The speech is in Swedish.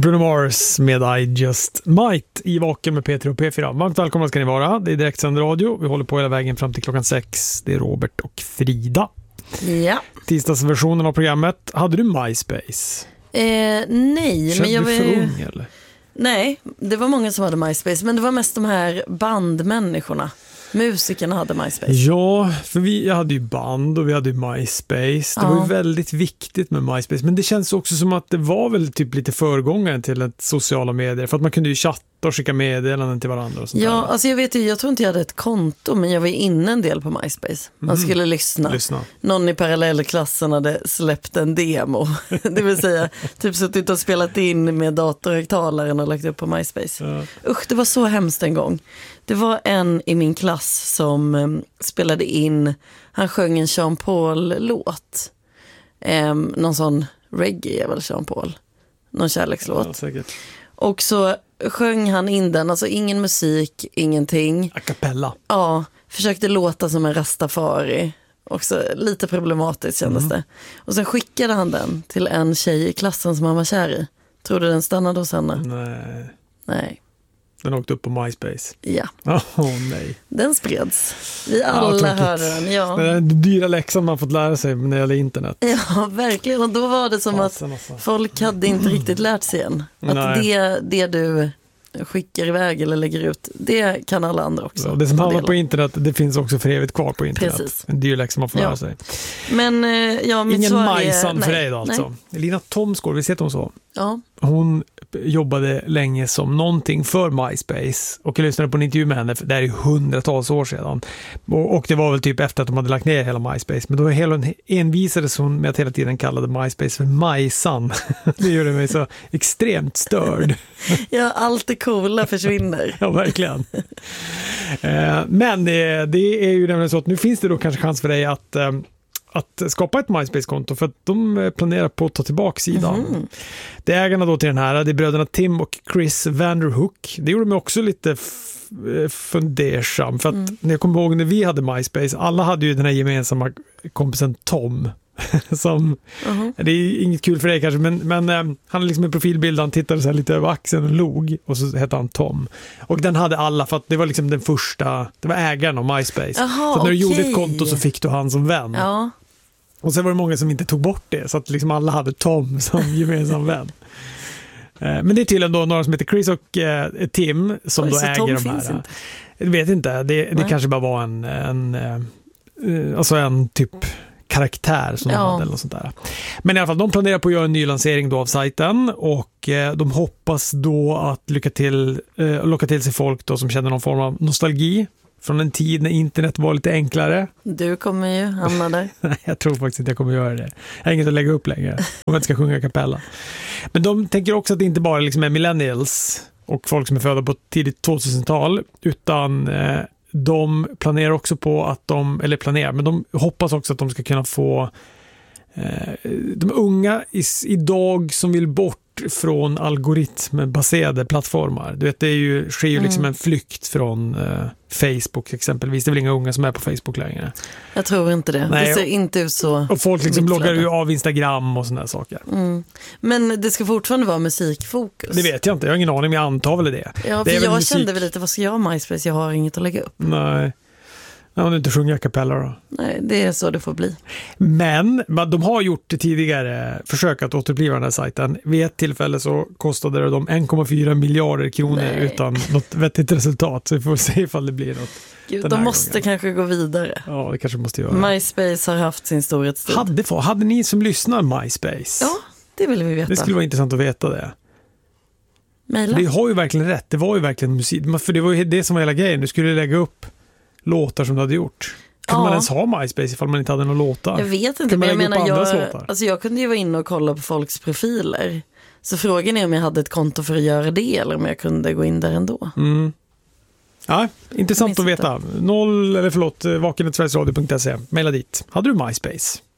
Bruno Mars med I Just Might i Vaken med Peter och P4. Varmt välkomna ska ni vara. Det är direktsänd radio. Vi håller på hela vägen fram till klockan 6. Det är Robert och Frida. Ja. Tisdagsversionen av programmet. Hade du MySpace? Nej. Kände men du för ung eller? Nej, det var många som hade MySpace. Men det var mest de här bandmänniskorna. Musikerna hade MySpace. Ja, för jag hade ju band och vi hade ju MySpace. Det var ju väldigt viktigt med MySpace. Men det känns också som att det var väl typ lite föregångaren till ett sociala medier. För att man kunde ju chatta och skicka meddelanden till varandra och sånt där. Alltså jag tror inte jag hade ett konto, men jag var inne en del på MySpace. Man skulle lyssna. Någon i parallellklassen hade släppt en demo. Det vill säga, typ suttit och spelat in med datorhögtalaren och lagt upp på MySpace. Ja. Usch, det var så hemskt en gång. Det var en i min klass som spelade in, han sjöng en Sean Paul-låt. Någon sån reggae är väl Sean Paul. Någon kärlekslåt. Ja, säkert. Och så sjöng han in den, alltså ingen musik, ingenting. A cappella. Ja, försökte låta som en rastafari. Också lite problematiskt kändes det. Och sen skickade han den till en tjej i klassen som han var kär i. Tror du den stannade hos henne? Nej. Den åkte upp på MySpace. Ja. Nej. Den spreds. Vi alla hörde den, ja. Det är den dyra läxan man fått lära sig när det gäller internet. Ja, verkligen. Och då var det som att folk hade inte riktigt lärt sig än. Att det du skickar iväg eller lägger ut, det kan alla andra också. Ja, det som hamnar på internet, det finns också för evigt kvar på internet. Precis. En dyr läxa man får lära sig. Men ingen Majsan för dig då alltså. Nej. Lina Thomsgård, vi ser hon så. Ja. Hon jobbade länge som någonting för MySpace och jag lyssnade på en intervju med henne, det är ju hundratals år sedan och det var väl typ efter att de hade lagt ner hela MySpace, men då envisades hon med att hela tiden kallade MySpace för Majsan. Det gjorde mig så extremt störd. Ja, allt det coola försvinner. Ja, verkligen. Men det är ju nämligen så att nu finns det då kanske chans för dig att skapa ett MySpace-konto för att de planerar på att ta tillbaka sidan. Det är ägarna då till den här, det är bröderna Tim och Chris Vanderhook. Det gjorde mig också lite fundersam för att när jag kommer ihåg när vi hade MySpace, alla hade ju den här gemensamma kompisen Tom som, det är inget kul för dig kanske, men han hade liksom en profilbild, han tittade så här lite över axeln och log och så hette han Tom. Och den hade alla för att det var liksom den första, det var ägaren av MySpace. Så när du gjorde ett konto så fick du han som vän. Ja. Och sen var det många som inte tog bort det så att liksom alla hade Tom som gemensam vän. Men det är tydligen då några som heter Chris och Tim som då äger de här. Jag vet inte, det kanske bara var en typ karaktär som de hade eller något sånt där. Men i alla fall, de planerar på att göra en ny lansering då av sajten och de hoppas då att locka till sig folk då som känner någon form av nostalgi från en tid när internet var lite enklare. Du kommer ju hamna där. Nej, jag tror faktiskt inte jag kommer göra det. Jag har inget att lägga upp längre om jag inte ska sjunga a cappella. Men de tänker också att det inte bara liksom är millennials och folk som är födda på tidigt 2000-tal utan de planerar också på att men de hoppas också att de ska kunna få de unga idag som vill bort från algoritmbaserade plattformar. Du vet, det sker ju liksom en flykt från Facebook exempelvis. Det är väl inga unga som är på Facebook längre. Jag tror inte det. Nej, det ser inte ut så. Och folk liksom loggar ju av Instagram och såna här saker. Men det ska fortfarande vara musikfokus. Det vet jag inte. Jag har ingen aning, men jag antar väl det. Ja, för jag kände väl lite, vad ska jag ha MySpace? Jag har inget att lägga upp. Nej. Om du inte sjunger a cappella då. Nej, det är så det får bli. Men de har gjort det tidigare försök att återuppliva den här sajten. Vid ett tillfälle så kostade de 1,4 miljarder kronor utan något vettigt resultat. Så vi får se ifall det blir något. Gud, de måste kanske gå vidare. Ja, det kanske måste göra. MySpace har haft sin storhetstid. Hade ni som lyssnar MySpace? Ja, det vill vi veta. Det skulle vara intressant att veta det. Maila. Det har ju verkligen rätt. Det var ju verkligen musik. För det var ju det som var hela grejen. Du skulle lägga upp låtar som du hade gjort. Kunde man ens ha MySpace ifall man inte hade några låtar? Jag vet inte, men jag menar jag kunde ju vara inne och kolla på folks profiler. Så frågan är om jag hade ett konto för att göra det eller om jag kunde gå in där ändå. Ja, intressant att veta. vaken@sverigesradio.se. Maila dit. Hade du MySpace?